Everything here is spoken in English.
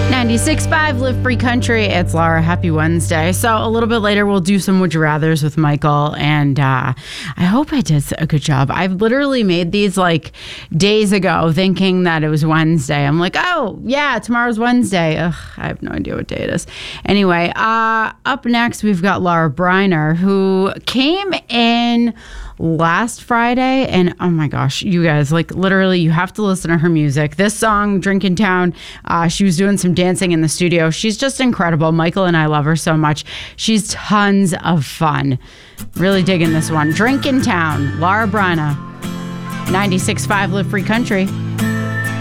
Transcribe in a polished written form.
96.5 Live Free Country. It's Laura. Happy Wednesday. So a little bit later, we'll do some Would You Rathers with Michael. And I hope I did a good job. I've literally made these like days ago thinking that it was Wednesday. I'm like, oh, yeah, tomorrow's Wednesday. Ugh, I have no idea what day it is. Anyway, up next, we've got Laura Briner, who came in last Friday, and oh my gosh, you guys, like literally you have to listen to her music. This song, Drinkin' Town, she was doing some dancing in the studio. She's just incredible. Michael and I love her so much. She's tons of fun. Really digging this one. Drinkin' Town, Laura Briner, 96.5 Live Free Country.